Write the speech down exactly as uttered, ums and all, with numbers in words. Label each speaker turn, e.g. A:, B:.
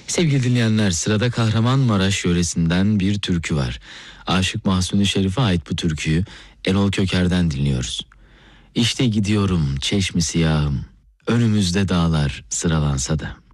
A: Sevgili dinleyenler, sırada Kahramanmaraş yöresinden bir türkü var. Aşık Mahsuni Şerif'e ait bu türküyü Erol Köker'den dinliyoruz. İşte gidiyorum çeşmi siyahım, önümüzde dağlar sıralansa da.